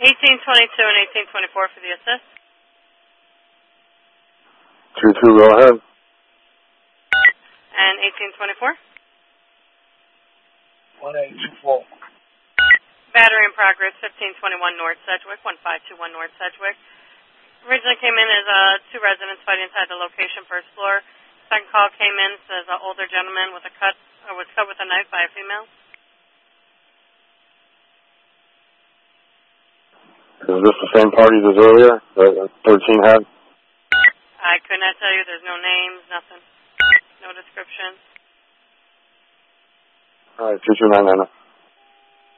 1822 and 1824 for the assist. 22, go ahead. And 1824. 1824. Battery in progress, 1521 North Sedgwick, 1521 North Sedgwick. Originally came in as two residents fighting inside the location, first floor. Second call came in, says an older gentleman was cut with a knife by a female. Is this the same party as earlier, that 13 had? I could not tell you. There's no names, nothing. No description. All right, 2299.